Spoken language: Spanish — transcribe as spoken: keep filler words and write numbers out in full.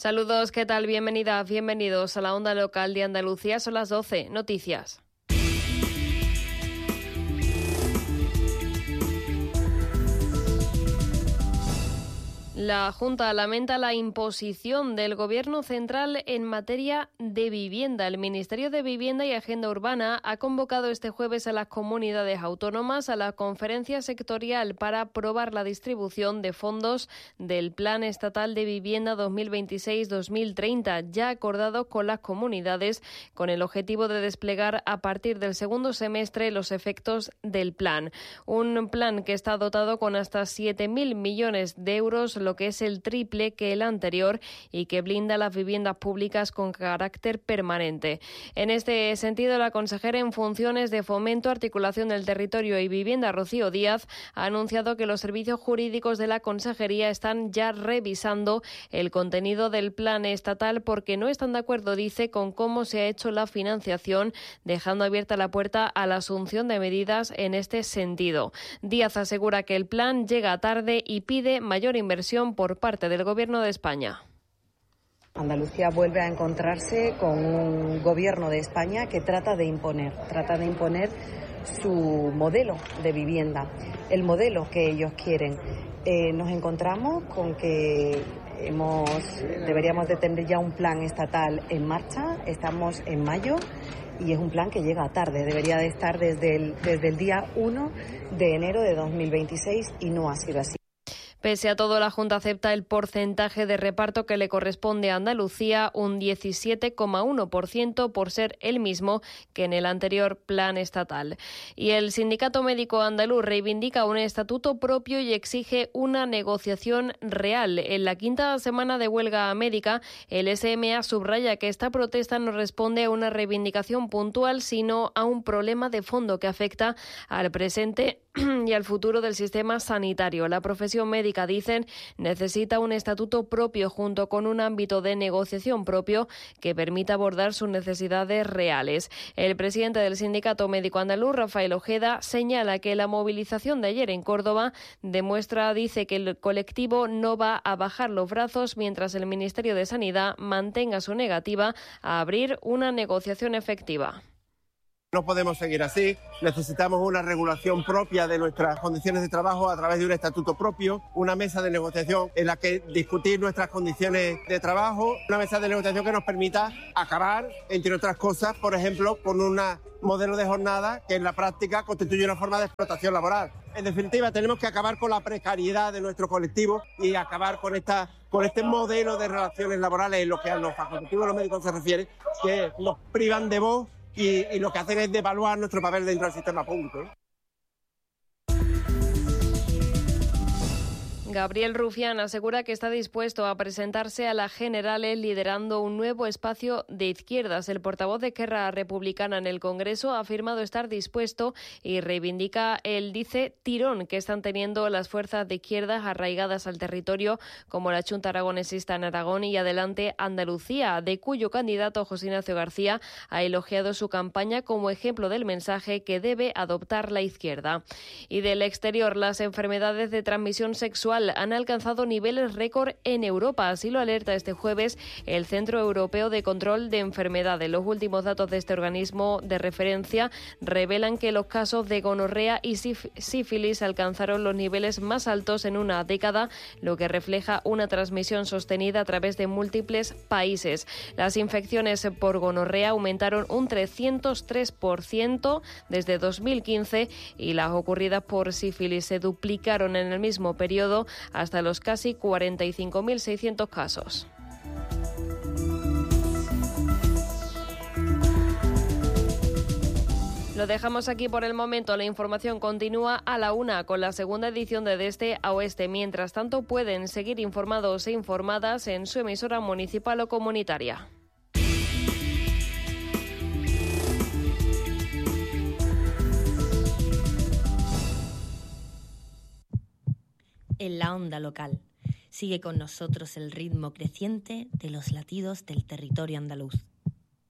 Saludos, ¿qué tal? Bienvenidas, bienvenidos a la Onda Local de Andalucía. Son las doce. Noticias. La Junta lamenta la imposición del Gobierno central en materia de vivienda. El Ministerio de Vivienda y Agenda Urbana ha convocado este jueves a las comunidades autónomas a la conferencia sectorial para aprobar la distribución de fondos del Plan Estatal de Vivienda dos mil veintiséis dos mil treinta, ya acordado con las comunidades, con el objetivo de desplegar a partir del segundo semestre los efectos del plan. Un plan que está dotado con hasta siete mil millones de euros, lo que es el triple que el anterior, y que blinda las viviendas públicas con carácter permanente. En este sentido, la consejera en funciones de Fomento, Articulación del Territorio y Vivienda, Rocío Díaz, ha anunciado que los servicios jurídicos de la consejería están ya revisando el contenido del plan estatal porque no están de acuerdo, dice, con cómo se ha hecho la financiación, dejando abierta la puerta a la asunción de medidas en este sentido. Díaz asegura que el plan llega tarde y pide mayor inversión por parte del Gobierno de España. Andalucía vuelve a encontrarse con un Gobierno de España que trata de imponer, trata de imponer su modelo de vivienda, el modelo que ellos quieren. Eh, nos encontramos con que hemos, deberíamos de tener ya un plan estatal en marcha, estamos en mayo y es un plan que llega tarde, debería de estar desde el, desde el día uno de enero de dos mil veintiséis y no ha sido así. Pese a todo, la Junta acepta el porcentaje de reparto que le corresponde a Andalucía, un diecisiete coma uno por ciento, por ser el mismo que en el anterior plan estatal. Y el Sindicato Médico Andaluz reivindica un estatuto propio y exige una negociación real. En la quinta semana de huelga médica, el S M A subraya que esta protesta no responde a una reivindicación puntual, sino a un problema de fondo que afecta al presente y al futuro del sistema sanitario. La profesión médica, dicen, necesita un estatuto propio junto con un ámbito de negociación propio que permita abordar sus necesidades reales. El presidente del Sindicato Médico Andaluz, Rafael Ojeda, señala que la movilización de ayer en Córdoba demuestra, dice, que el colectivo no va a bajar los brazos mientras el Ministerio de Sanidad mantenga su negativa a abrir una negociación efectiva. No podemos seguir así, necesitamos una regulación propia de nuestras condiciones de trabajo a través de un estatuto propio, una mesa de negociación en la que discutir nuestras condiciones de trabajo, una mesa de negociación que nos permita acabar, entre otras cosas, por ejemplo, con un modelo de jornada que en la práctica constituye una forma de explotación laboral. En definitiva, tenemos que acabar con la precariedad de nuestro colectivo y acabar con esta con este modelo de relaciones laborales en lo que a los facultativos de los médicos se refiere, que nos privan de voz Y, y lo que hacen es devaluar nuestro papel dentro del sistema público, ¿eh? Gabriel Rufián asegura que está dispuesto a presentarse a las generales liderando un nuevo espacio de izquierdas. El portavoz de Esquerra Republicana en el Congreso ha afirmado estar dispuesto y reivindica el, dice, tirón que están teniendo las fuerzas de izquierdas arraigadas al territorio, como la Chunta Aragonesista en Aragón y Adelante Andalucía, de cuyo candidato José Ignacio García ha elogiado su campaña como ejemplo del mensaje que debe adoptar la izquierda. Y del exterior, las enfermedades de transmisión sexual han alcanzado niveles récord en Europa. Así lo alerta este jueves el Centro Europeo de Control de Enfermedades. Los últimos datos de este organismo de referencia revelan que los casos de gonorrea y sífilis alcanzaron los niveles más altos en una década, lo que refleja una transmisión sostenida a través de múltiples países. Las infecciones por gonorrea aumentaron un trescientos tres por ciento desde dos mil quince y las ocurridas por sífilis se duplicaron en el mismo periodo hasta los casi cuarenta y cinco mil seiscientos casos. Lo dejamos aquí por el momento. La información continúa a la una con la segunda edición de De Este a Oeste. Mientras tanto, pueden seguir informados e informadas en su emisora municipal o comunitaria. En la onda local. Sigue con nosotros el ritmo creciente de los latidos del territorio andaluz.